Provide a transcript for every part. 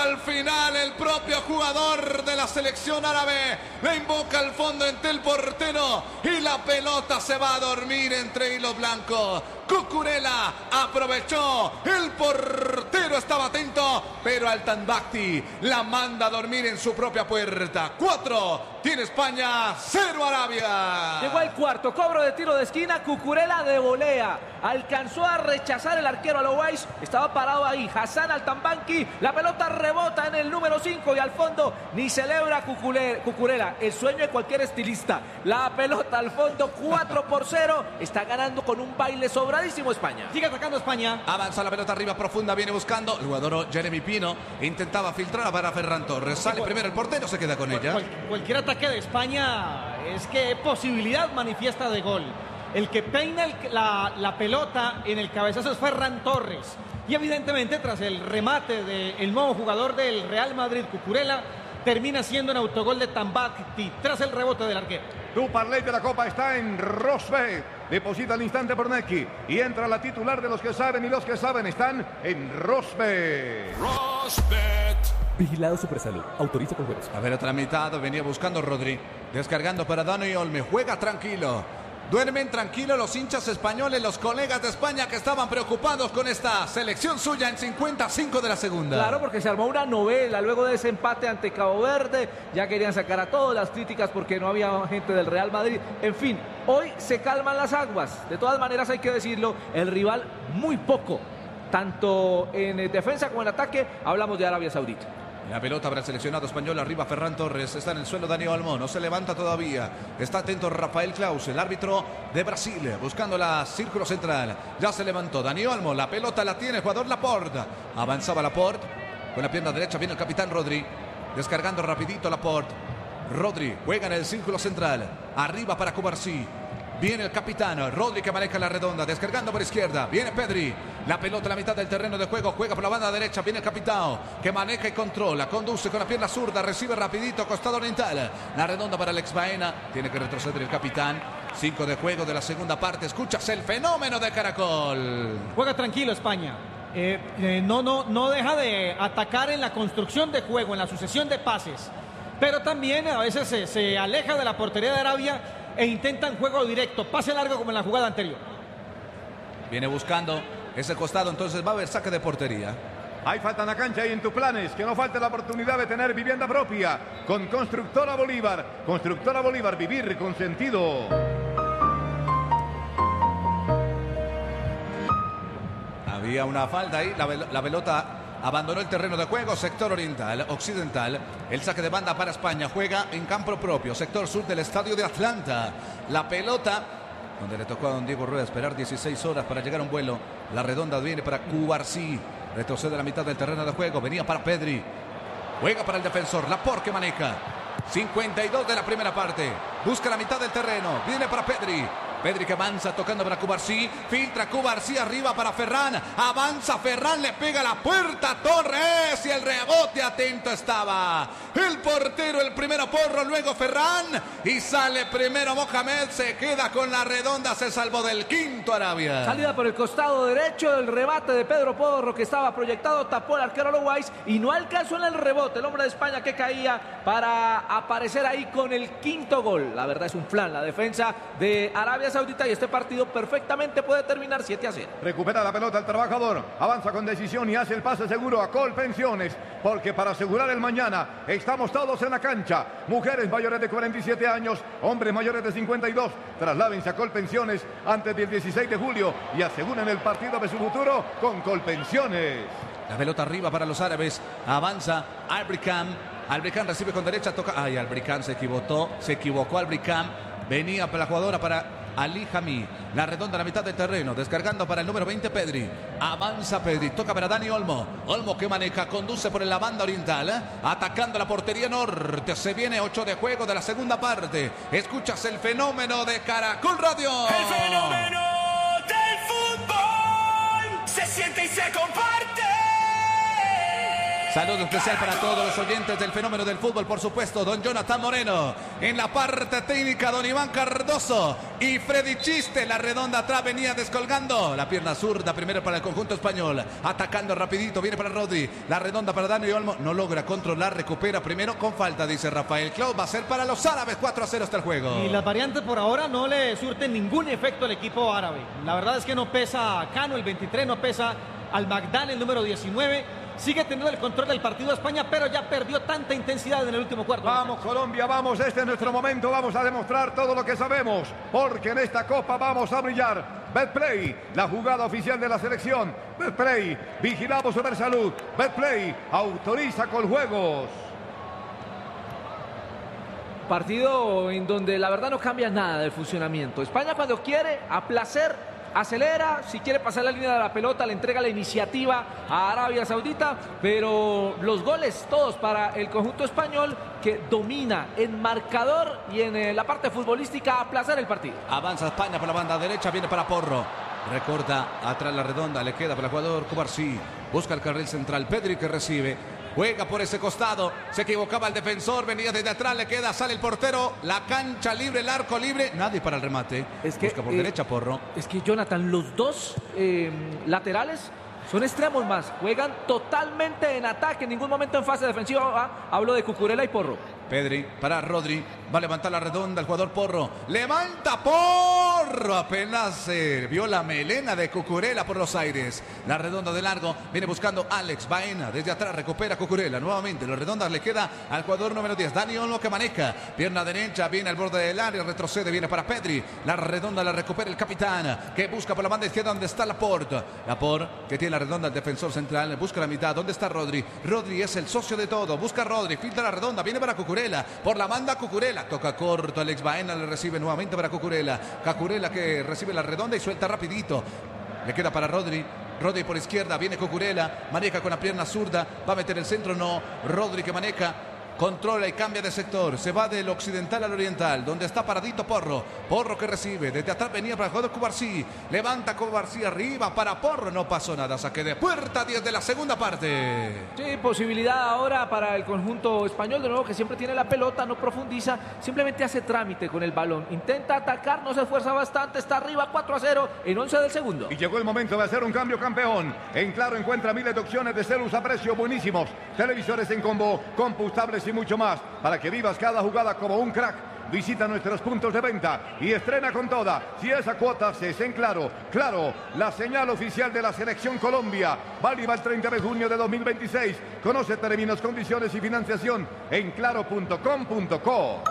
al final el propio jugador de la selección árabe le invoca al fondo entre el portero y la pelota se va a dormir entre hilo blanco. Cucurella aprovechó, el portero estaba atento, pero Altanbakti la manda a dormir en su propia puerta. 4 tiene España, 0 Arabia. Llegó el cuarto, cobro de tiro de esquina, Cucurella de volea. Alcanzó a rechazar el arquero Alouais, estaba parado ahí Hassan Altanbakti, la pelota rebota en el número 5 y al fondo ni celebra Cucurella, el sueño de cualquier estilista. La pelota al fondo, 4-0, está ganando con un baile sobradísimo España. Sigue atacando España. Avanza la pelota arriba profunda, viene buscando el jugador Jeremy Pino, intentaba filtrar para Ferran Torres, sale primero el portero, se queda con ella. Cualquier ataque de España es que posibilidad manifiesta de gol. El que peina la pelota en el cabezazo es Ferran Torres. Y evidentemente tras el remate del nuevo jugador del Real Madrid, Cucurella, termina siendo un autogol de Tambakti tras el rebote del arquero. Tu parlay de la Copa está en Rosbet. Deposita al instante por Neki y entra la titular de los que saben y los que saben están en Rosbet. Rosbet. Vigilado Supersalud. Autoriza con juegos. A ver, otra mitad. Venía buscando Rodri. Descargando para Dani Olmo. Juega tranquilo. Duermen tranquilos los hinchas españoles, los colegas de España que estaban preocupados con esta selección suya en 55 de la segunda. Claro, porque se armó una novela luego de ese empate ante Cabo Verde. Ya querían sacar a todas las críticas porque no había gente del Real Madrid. En fin, hoy se calman las aguas. De todas maneras, hay que decirlo, el rival muy poco. Tanto en defensa como en ataque, hablamos de Arabia Saudita. La pelota para el seleccionado español, arriba Ferran Torres, está en el suelo Dani Olmo, no se levanta todavía, está atento Rafael Claus, el árbitro de Brasil, buscando la círculo central, ya se levantó Dani Olmo, la pelota la tiene el jugador Laporte, avanzaba Laporte, con la pierna derecha viene el capitán Rodri, descargando rapidito Laporte, Rodri juega en el círculo central, arriba para Cubarsí. Viene el capitán, Rodri que maneja la redonda, descargando por izquierda, viene Pedri, la pelota a la mitad del terreno de juego, juega por la banda derecha, viene el capitán, que maneja y controla, conduce con la pierna zurda, recibe rapidito, costado oriental, la redonda para Alex Baena, tiene que retroceder el capitán, 5 de juego de la segunda parte, escuchas el fenómeno de Caracol. Juega tranquilo España, no deja de atacar en la construcción de juego, en la sucesión de pases, pero también a veces se aleja de la portería de Arabia e intentan juego directo, pase largo como en la jugada anterior. Viene buscando ese costado, entonces va a haber saque de portería. Hay falta en la cancha y en tus planes, que no falte la oportunidad de tener vivienda propia con Constructora Bolívar. Constructora Bolívar, vivir con sentido. Había una falta ahí, la pelota abandonó el terreno de juego, sector oriental, occidental. El saque de banda para España, juega en campo propio, sector sur del estadio de Atlanta. La pelota, donde le tocó a don Diego Rueda esperar 16 horas para llegar a un vuelo. La redonda viene para Cubarsí, retrocede a la mitad del terreno de juego, venía para Pedri. Juega para el defensor, Laporte que maneja. 52 de la primera parte, busca la mitad del terreno, viene para Pedri. Pedri que avanza tocando para Cubarsí, filtra Cubarsí arriba para Ferran, avanza Ferran, le pega la puerta Torres y el rebote atento estaba el portero, el primero Porro, luego Ferran y sale primero Mohamed, se queda con la redonda, se salvó del quinto Arabia. Salida por el costado derecho, el rebate de Pedro Porro que estaba proyectado, tapó el arquero Alouais y no alcanzó en el rebote el hombre de España que caía para aparecer ahí con el quinto gol. La verdad es un flan la defensa de Arabia Saudita y este partido perfectamente puede terminar 7-0. Recupera la pelota el trabajador, avanza con decisión y hace el pase seguro a Colpensiones, porque para asegurar el mañana estamos todos en la cancha. Mujeres mayores de 47 años, hombres mayores de 52, trasládense a Colpensiones antes del 16 de julio y aseguren el partido de su futuro con Colpensiones. La pelota arriba para los árabes, avanza Albricam. Albricam recibe con derecha, toca. Ay, Albricam se equivocó Albricam. Venía para la jugadora para Ali Jami. La redonda a la mitad del terreno, descargando para el número 20 Pedri. Avanza Pedri, toca para Dani Olmo. Olmo que maneja, conduce por la banda oriental, atacando la portería norte. Se viene 8 de juego de la segunda parte. Escuchas el fenómeno de Caracol Radio. El fenómeno del fútbol se siente y se comparte. Saludo especial para todos los oyentes del fenómeno del fútbol, por supuesto, don Jonathan Moreno. En la parte técnica, don Iván Cardoso y Freddy Chiste. La redonda atrás venía descolgando. La pierna zurda primero para el conjunto español. Atacando rapidito, viene para Rodri. La redonda para Dani Olmo. No logra controlar, recupera primero con falta, dice Rafael Clau. Va a ser para los árabes, 4-0 hasta el juego. Y las variantes por ahora no le surten ningún efecto al equipo árabe. La verdad es que no pesa Cano, el 23, no pesa al Magdán, el número 19. Sigue teniendo el control del partido de España, pero ya perdió tanta intensidad en el último cuarto. Vamos Colombia, vamos, este es nuestro momento, vamos a demostrar todo lo que sabemos, porque en esta copa vamos a brillar. Betplay, la jugada oficial de la selección. Betplay, vigilamos sobre salud. Betplay, autoriza con juegos. Partido en donde la verdad no cambia nada del funcionamiento. España cuando quiere, a placer, acelera, si quiere pasar la línea de la pelota, le entrega la iniciativa a Arabia Saudita, pero los goles todos para el conjunto español, que domina en marcador y en la parte futbolística a placer el partido. Avanza España por la banda derecha, viene para Porro. Recorta atrás la redonda, le queda para el jugador Cubarsí. Busca el carril central, Pedri que recibe. Juega por ese costado, se equivocaba el defensor, venía desde atrás, le queda, sale el portero, la cancha libre, el arco libre, nadie para el remate. Busca por derecha Porro. Es que Jonathan, los dos laterales son extremos más, juegan totalmente en ataque, en ningún momento en fase defensiva. Hablo de Cucurella y Porro. Pedri para Rodri, va a levantar la redonda el jugador Porro, levanta Porro, apenas vio la melena de Cucurella por los aires, la redonda de largo, viene buscando Alex Baena, desde atrás recupera Cucurella, nuevamente la redonda le queda al jugador número 10, Dani Olmo que maneja, pierna derecha, viene al borde del área, retrocede, viene para Pedri, la redonda la recupera el capitán, que busca por la banda izquierda donde está Laporte que tiene la redonda el defensor central, busca la mitad, donde está Rodri, Rodri es el socio de todo, busca Rodri, filtra la redonda, viene para Cucurella, por la banda Cucurella, toca corto, Alex Baena le recibe nuevamente para Cucurella que recibe la redonda y suelta rapidito, le queda para Rodri por izquierda, viene Cucurella, maneja con la pierna zurda, va a meter el centro, no, Rodri que maneja, controla y cambia de sector, se va del occidental al oriental, donde está paradito Porro que recibe, desde atrás venía para el jugador Cubarsí, levanta Cubarsí arriba para Porro, no pasó nada, saque de puerta, 10 de la segunda parte. Sí, posibilidad ahora para el conjunto español, de nuevo que siempre tiene la pelota, no profundiza, simplemente hace trámite con el balón, intenta atacar, no se esfuerza bastante, está arriba 4-0 en 11 del segundo. Y llegó el momento de hacer un cambio campeón. En Claro encuentra miles de opciones de celos a precio buenísimos, televisores en combo, compostables y mucho más, para que vivas cada jugada como un crack. Visita nuestros puntos de venta y estrena con toda. Si esa cuota es en Claro. Claro, la señal oficial de la Selección Colombia. Válida el 30 de junio de 2026. Conoce términos, condiciones y financiación en claro.com.co.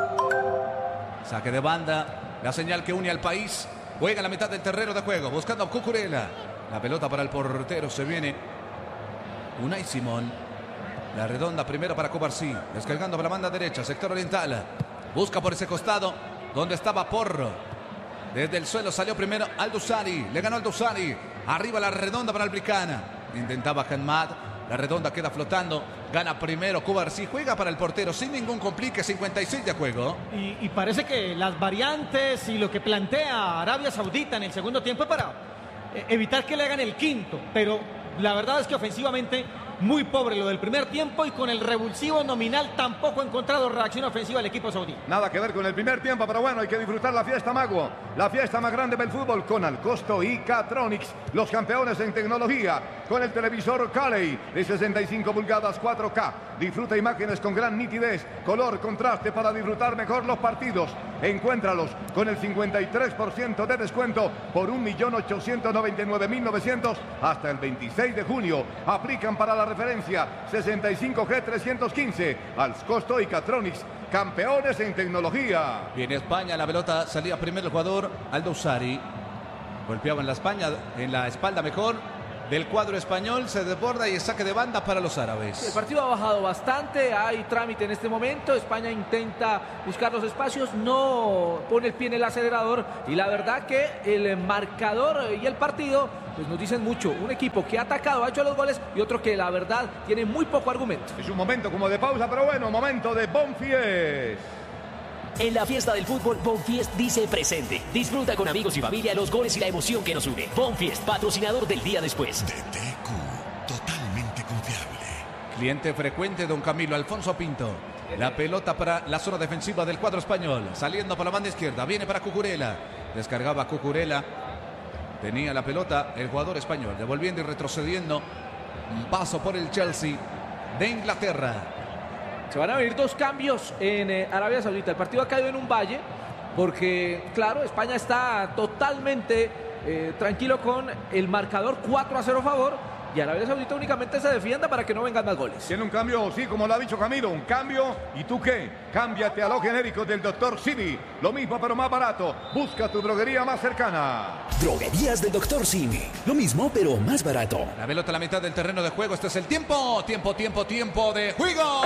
Saque de banda, la señal que une al país. Juega en la mitad del terreno de juego, buscando a Cucurella. La pelota para el portero, se viene Unai Simón. La redonda primero para Cubarsí, descargando por la banda derecha, sector oriental. Busca por ese costado, donde estaba Porro. Desde el suelo salió primero Aldusari, le ganó Aldusari. Arriba la redonda para Albicana. Intentaba Hanmad, la redonda queda flotando. Gana primero Cubarsí, juega para el portero sin ningún complique, 56 de juego. Y parece que las variantes y lo que plantea Arabia Saudita en el segundo tiempo es para evitar que le hagan el quinto, pero la verdad es que ofensivamente muy pobre lo del primer tiempo, y con el revulsivo nominal tampoco ha encontrado reacción ofensiva el equipo saudí. Nada que ver con el primer tiempo, pero bueno, hay que disfrutar la fiesta Mago, la fiesta más grande del fútbol, con Alcosto y Catronics, los campeones en tecnología, con el televisor Caley de 65 pulgadas 4K. Disfruta imágenes con gran nitidez, color, contraste para disfrutar mejor los partidos. Encuéntralos con el 53% de descuento por 1.899.900 hasta el 26 de junio. Aplican para la referencia 65G315. Alcosto y Catronics, campeones en tecnología. Viene España, la pelota salía primero el jugador Aldusari. Golpeaba en la espalda mejor del cuadro español, se desborda y es saque de banda para los árabes. El partido ha bajado bastante, hay trámite en este momento, España intenta buscar los espacios, no pone el pie en el acelerador, y la verdad que el marcador y el partido pues nos dicen mucho. Un equipo que ha atacado, ha hecho los goles, y otro que la verdad tiene muy poco argumento. Es un momento como de pausa, pero bueno, momento de Bonfies. En la fiesta del fútbol, Bonfiest dice presente. Disfruta con amigos y familia los goles y la emoción que nos une. Bonfiest, patrocinador del día después. DTQ, totalmente confiable. Cliente frecuente, don Camilo Alfonso Pinto. La pelota para la zona defensiva del cuadro español. Saliendo por la banda izquierda. Viene para Cucurella. Descargaba Cucurella. Tenía la pelota el jugador español. Devolviendo y retrocediendo. Un paso por el Chelsea de Inglaterra. Se van a venir 2 cambios en Arabia Saudita. El partido ha caído en un valle porque, claro, España está totalmente tranquilo con el marcador 4-0 a favor. Y Arabia Saudita únicamente se defienda para que no vengan más goles. Tiene un cambio, sí, como lo ha dicho Camilo, un cambio. ¿Y tú qué? Cámbiate a los genéricos del Dr. Simi. Lo mismo pero más barato. Busca tu droguería más cercana. Droguerías del Dr. Simi. Lo mismo pero más barato. La pelota a la mitad del terreno de juego. Este es el tiempo. Tiempo de juego.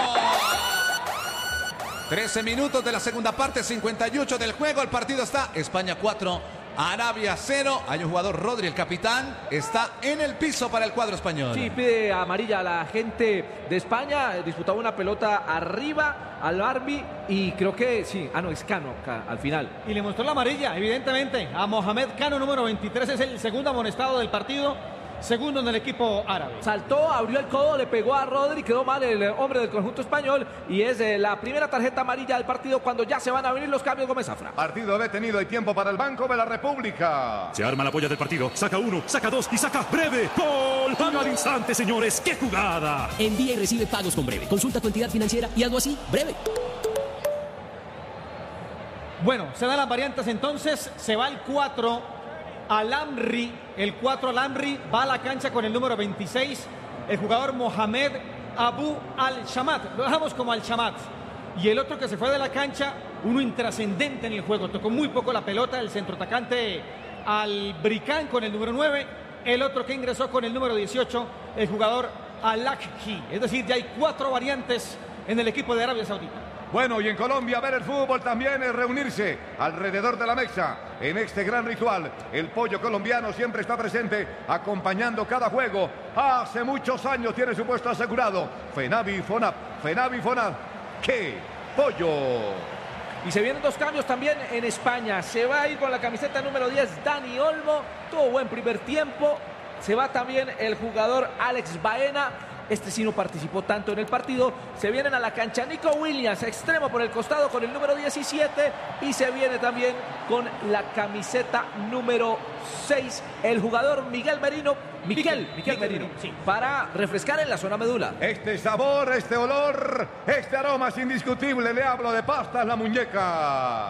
13 minutos de la segunda parte, 58 del juego. El partido está España 4. Arabia 0, hay un jugador, Rodri, el capitán, está en el piso para el cuadro español. Sí, pide amarilla a la gente de España, disputaba una pelota arriba al Arbi y creo que sí, es Cano al final. Y le mostró la amarilla, evidentemente, a Mohamed Cano, número 23, es el segundo amonestado del partido. Segundo en el equipo árabe. Saltó, abrió el codo, le pegó a Rodri, quedó mal el hombre del conjunto español y es la primera tarjeta amarilla del partido cuando ya se van a venir los cambios. Gómez Zafra. Partido detenido y tiempo para el Banco de la República. Se arma la polla del partido, saca 1, saca 2 y saca Breve. ¡Gol! ¡Gol al instante, señores! ¡Qué jugada! Envía y recibe pagos con Breve. Consulta tu entidad financiera y algo así, Breve. Bueno, se dan las variantes entonces, se va el 4. Al-Amri, el 4 Al-Amri va a la cancha con el número 26, el jugador Mohamed Abu Al-Shamat, lo dejamos como Al-Shamat. Y el otro que se fue de la cancha, uno intrascendente en el juego, tocó muy poco la pelota, el centroatacante Al-Bricán con el número 9, el otro que ingresó con el número 18, el jugador Al-Akhi. Es decir, ya hay 4 variantes en el equipo de Arabia Saudita. Bueno, y en Colombia ver el fútbol también es reunirse alrededor de la mesa. En este gran ritual, el pollo colombiano siempre está presente, acompañando cada juego. Hace muchos años tiene su puesto asegurado. Fenavi Fonap. ¡Qué pollo! Y se vienen 2 cambios también en España. Se va a ir con la camiseta número 10 Dani Olmo. Tuvo buen primer tiempo. Se va también el jugador Alex Baena. Este sí no participó tanto en el partido. Se vienen a la cancha Nico Williams, extremo por el costado con el número 17. Y se viene también con la camiseta número 6, el jugador Miguel Merino. Miguel Merino, sí, para refrescar en la zona medular. Este sabor, este olor, este aroma es indiscutible. Le hablo de pastas La Muñeca.